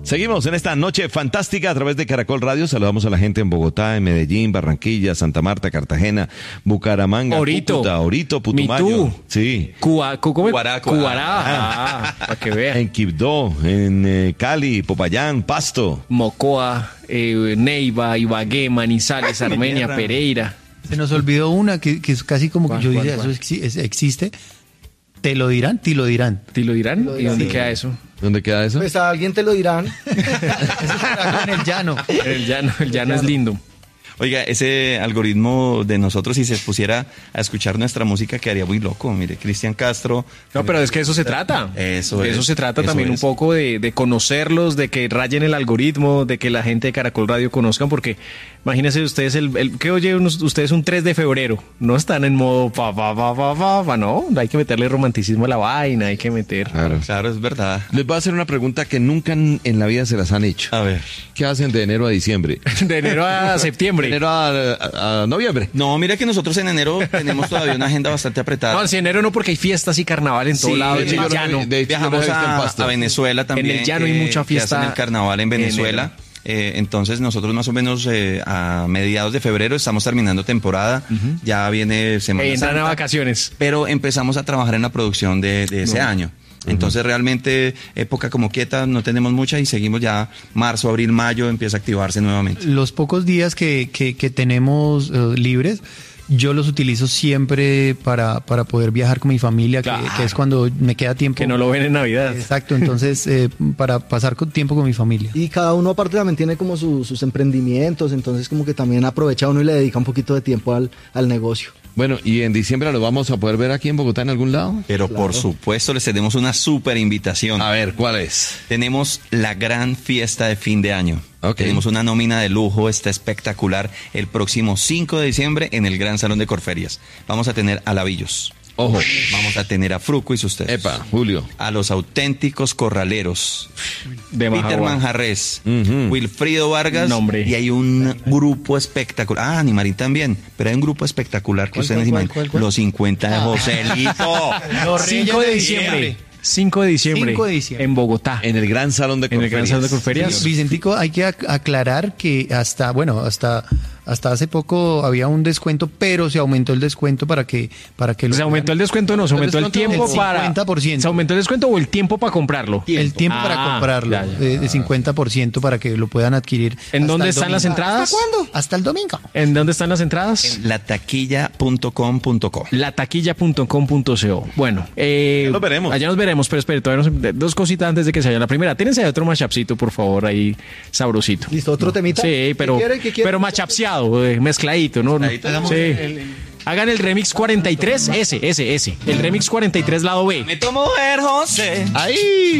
Seguimos en esta noche fantástica a través de Caracol Radio. Saludamos a la gente en Bogotá, en Medellín, Barranquilla, Santa Marta, Cartagena, Bucaramanga, Cúcuta, Orito, Putumayo. Sí. Cubará. Para que vean. En Quibdó, en Cali, Popayán, Pasto. Mocoa, Neiva, Ibagué, Manizales, Armenia, Pereira. Se nos olvidó una que es casi como que yo dije, eso existe. ¿Te lo dirán? ¿Te lo dirán? ¿Te lo dirán? ¿Y dónde queda eso? ¿Dónde queda eso? Pues a alguien te lo dirán. Eso será en el llano. El llano es lindo. Oiga, ese algoritmo de nosotros, si se pusiera a escuchar nuestra música, quedaría muy loco. Mire, Cristian Castro. No, pero es que eso se trata. Eso de eso se trata también un poco de conocerlos, de que rayen el algoritmo, de que la gente de Caracol Radio conozcan, porque imagínense ustedes que oye ustedes un 3 de febrero, no están en modo no, hay que meterle romanticismo a la vaina, hay que meter. Claro, es verdad. Les voy a hacer una pregunta que nunca en la vida se las han hecho. A ver. ¿Qué hacen de enero a diciembre? De enero a septiembre. De enero a noviembre. No, mira que nosotros en enero tenemos todavía una agenda bastante apretada. No, en enero no, porque hay fiestas y carnaval en todo lado. En el llano. Viajamos a Venezuela también. En el llano hay mucha fiesta. Hacen el carnaval en Venezuela. Entonces nosotros más o menos a mediados de febrero estamos terminando temporada. Ya viene Semana Santa. Entran a vacaciones. Pero empezamos a trabajar en la producción de ese año. Entonces realmente época como quieta no tenemos mucha y seguimos ya marzo, abril, mayo empieza a activarse nuevamente. Los pocos días que tenemos libres, yo los utilizo siempre para poder viajar con mi familia, claro, que es cuando me queda tiempo. Que no lo ven en Navidad. Exacto, entonces para pasar tiempo con mi familia. Y cada uno aparte también tiene como sus emprendimientos, entonces como que también aprovecha uno y le dedica un poquito de tiempo al negocio. Bueno, ¿y en diciembre lo vamos a poder ver aquí en Bogotá en algún lado? Pero claro, por supuesto, les tenemos una súper invitación. A ver, ¿cuál es? Tenemos la gran fiesta de fin de año. Okay. Tenemos una nómina de lujo, está espectacular, el próximo 5 de diciembre en el Gran Salón de Corferias. Vamos a tener a Lavillos. Ojo. Vamos a tener a Fruco y sus tesos. Epa, Julio. A los auténticos corraleros. De Peter Manjarres, Wilfrido Vargas. Nombre. Y hay un grupo espectacular. Nimarín también. Pero hay un grupo espectacular que ustedes dicen. Los 50 de Joselito. 5 de diciembre. 5 de diciembre. En Bogotá. En el Gran Salón de Corferias. En el Gran Salón de Corferias. Vicentico, hay que aclarar que hasta hace poco había un descuento, pero se aumentó el descuento para que se aumentó el descuento, no, se aumentó el tiempo para 50%. ¿Se aumentó el descuento o el tiempo para comprarlo? El tiempo para comprarlo, de 50% para que lo puedan adquirir. ¿En dónde están las entradas? ¿Hasta cuándo? Hasta el domingo. ¿En dónde están las entradas? En lataquilla.com.co. Lataquilla.com.co. Bueno, lo veremos. Allá nos veremos, pero espere, todavía dos cositas antes de que se vaya la primera. Tírense otro machapcito, por favor, ahí sabrosito. ¿Listo? ¿Otro temita? Sí, pero ¿Qué quiere? Pero machapseado. Mezcladito, ¿no? Sí. Hagan el remix 43, ese. El remix 43 lado B. Me tomo mujer, José. ¡Ahí!